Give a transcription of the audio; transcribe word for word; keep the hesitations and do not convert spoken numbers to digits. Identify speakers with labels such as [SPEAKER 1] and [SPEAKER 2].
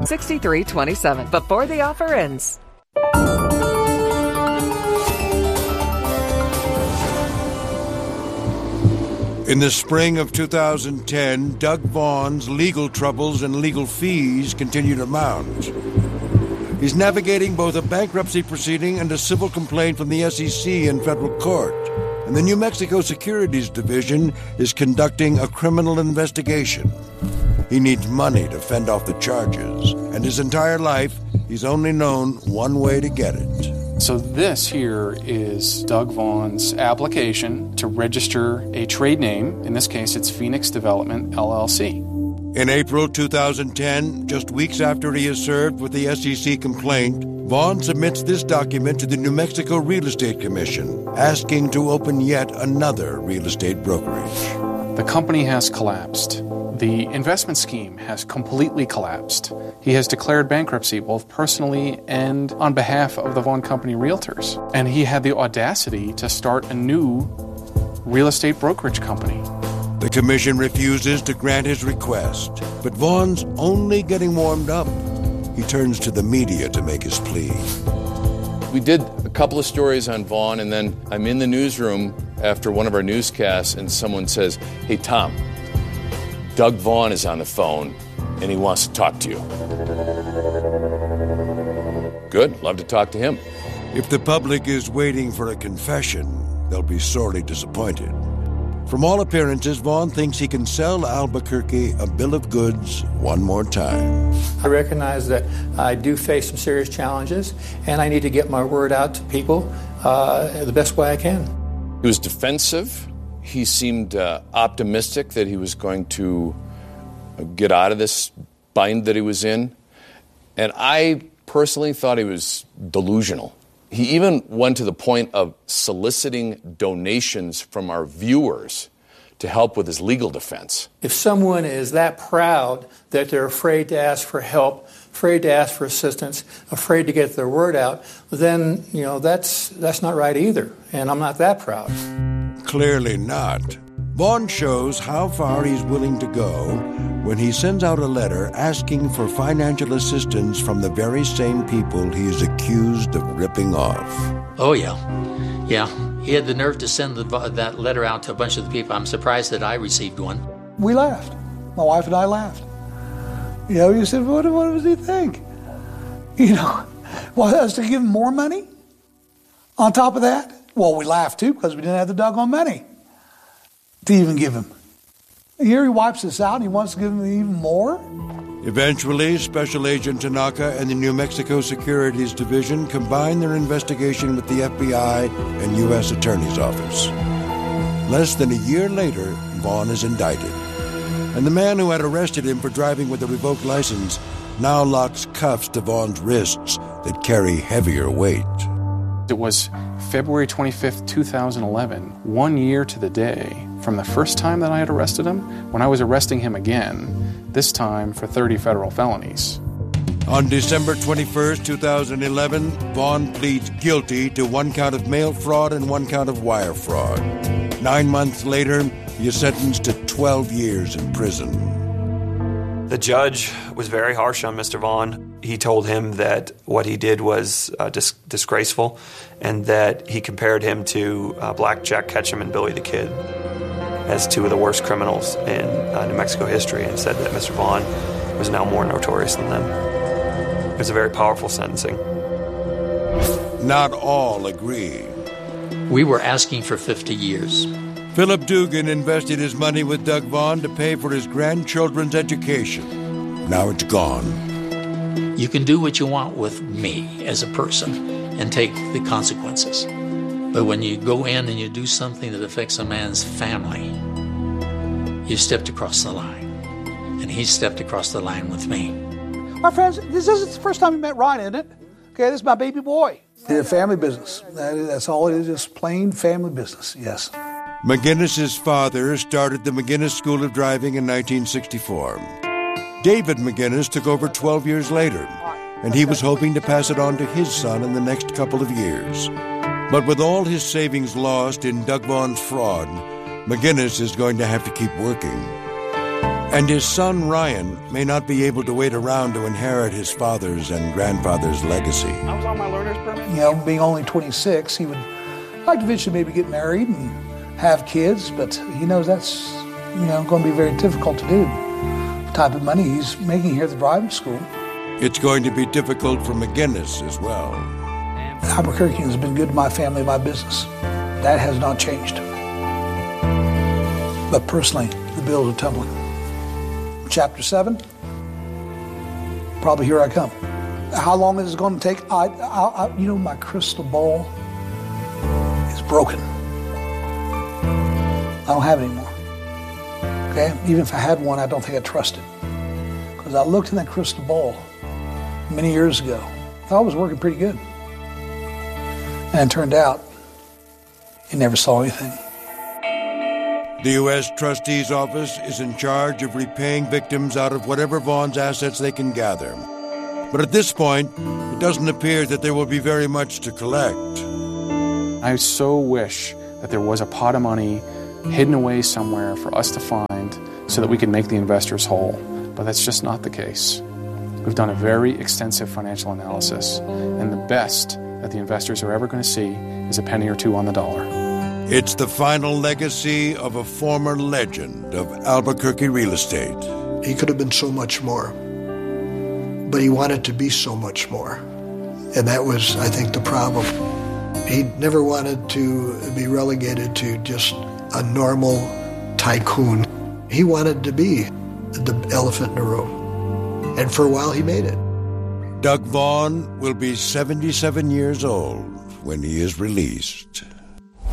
[SPEAKER 1] six three two seven before the offer ends.
[SPEAKER 2] In the spring of two thousand ten, Doug Vaughn's legal troubles and legal fees continue to mount. He's navigating both a bankruptcy proceeding and a civil complaint from the S E C in federal court. And the New Mexico Securities Division is conducting a criminal investigation. He needs money to fend off the charges, and his entire life, he's only known one way to get it.
[SPEAKER 3] So this here is Doug Vaughn's application to register a trade name. In this case, it's Phoenix Development, L L C.
[SPEAKER 2] In April two thousand ten, just weeks after he is served with the S E C complaint, Vaughn submits this document to the New Mexico Real Estate Commission, asking to open yet another real estate brokerage.
[SPEAKER 3] The company has collapsed. The investment scheme has completely collapsed. He has declared bankruptcy both personally and on behalf of the Vaughn Company Realtors. And he had the audacity to start a new real estate brokerage company.
[SPEAKER 2] The commission refuses to grant his request, but Vaughn's only getting warmed up. He turns to the media to make his plea.
[SPEAKER 4] We did a couple of stories on Vaughn, and then I'm in the newsroom after one of our newscasts, and someone says, "Hey, Tom, Doug Vaughn is on the phone, and he wants to talk to you." Good, love to talk to him.
[SPEAKER 2] If the public is waiting for a confession, they'll be sorely disappointed. From all appearances, Vaughn thinks he can sell Albuquerque a bill of goods one more time.
[SPEAKER 5] I recognize that I do face some serious challenges, and I need to get my word out to people uh, the best way I can.
[SPEAKER 4] He was defensive. He seemed uh, optimistic that he was going to get out of this bind that he was in. And I personally thought he was delusional. He even went to the point of soliciting donations from our viewers to help with his legal defense.
[SPEAKER 5] If someone is that proud that they're afraid to ask for help, afraid to ask for assistance, afraid to get their word out, then, you know, that's that's not right either. And I'm not that proud.
[SPEAKER 2] Clearly not. Vaughn shows how far he's willing to go when he sends out a letter asking for financial assistance from the very same people he is accused of ripping off.
[SPEAKER 6] Oh, yeah. Yeah. He had the nerve to send the, that letter out to a bunch of the people. I'm surprised that I received one.
[SPEAKER 7] We laughed. My wife and I laughed. You know, you said, what, what does he think? You know, well, us to give him more money on top of that? Well, we laughed, too, because we didn't have the doggone money to even give him. Here he wipes us out and he wants to give him even more?
[SPEAKER 2] Eventually, Special Agent Tanaka and the New Mexico Securities Division combine their investigation with the F B I and U S Attorney's Office. Less than a year later, Vaughn is indicted. And the man who had arrested him for driving with a revoked license now locks cuffs to Vaughn's wrists that carry heavier weight.
[SPEAKER 3] It was February twenty-fifth, two thousand eleven, one year to the day from the first time that I had arrested him, when I was arresting him again, this time for thirty federal felonies.
[SPEAKER 2] On December twenty-first, two thousand eleven, Vaughn pleads guilty to one count of mail fraud and one count of wire fraud. Nine months later, he is sentenced to twelve years in prison.
[SPEAKER 8] The judge was very harsh on Mister Vaughn. He told him that what he did was uh, dis- disgraceful, and that he compared him to uh, Black Jack Ketchum and Billy the Kid as two of the worst criminals in uh, New Mexico history, and said that Mister Vaughn was now more notorious than them. It was a very powerful sentencing.
[SPEAKER 2] Not all agree.
[SPEAKER 6] We were asking for fifty years.
[SPEAKER 2] Philip Dugan invested his money with Doug Vaughn to pay for his grandchildren's education. Now it's gone.
[SPEAKER 6] You can do what you want with me as a person and take the consequences. But when you go in and you do something that affects a man's family, you stepped across the line. And he stepped across the line with me.
[SPEAKER 7] My friends, this isn't the first time you met Ryan, isn't it? Okay, this is my baby boy. It's a family business. That is, that's all it is, just plain family business, yes.
[SPEAKER 2] McGinnis's father started the McGinnis School of Driving in nineteen sixty-four. David McGinnis took over twelve years later, and he was hoping to pass it on to his son in the next couple of years. But with all his savings lost in Doug Vaughn's fraud, McGinnis is going to have to keep working. And his son Ryan may not be able to wait around to inherit his father's and grandfather's legacy.
[SPEAKER 3] I was on my learner's permit.
[SPEAKER 7] You know, being only twenty-six, he would like to eventually maybe get married and have kids, but he knows that's, you know, going to be very difficult to do. The type of money he's making here at the driving school.
[SPEAKER 2] It's going to be difficult for McGinnis as well.
[SPEAKER 7] Albuquerque has been good to my family, my business. That has not changed. But personally, the bills are tumbling. Chapter seven, probably here I come. How long is it going to take? I, I, I, you know, my crystal ball is broken. I don't have it anymore. Okay? Even if I had one, I don't think I trust it. Because I looked in that crystal ball many years ago. I thought it was working pretty good. And it turned out, it never saw anything.
[SPEAKER 2] The U S Trustee's Office is in charge of repaying victims out of whatever Vaughn's assets they can gather. But at this point, it doesn't appear that there will be very much to collect.
[SPEAKER 3] I so wish that there was a pot of money hidden away somewhere for us to find so that we can make the investors whole. But that's just not the case. We've done a very extensive financial analysis, and the best that the investors are ever going to see is a penny or two on the dollar.
[SPEAKER 2] It's the final legacy of a former legend of Albuquerque real estate.
[SPEAKER 9] He could have been so much more, but he wanted to be so much more. And that was, I think, the problem. He never wanted to be relegated to just a normal tycoon. He wanted to be the elephant in the room. And for a while, he made it.
[SPEAKER 2] Doug Vaughn will be seventy-seven years old when he is released.